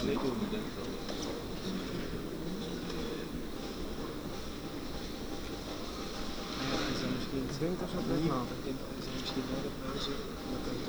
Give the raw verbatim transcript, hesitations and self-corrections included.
twee doen. Ja, hij zou misschien... Ik denk dat ze het niet, weglaten. ik denk hij zou misschien wel de pauze.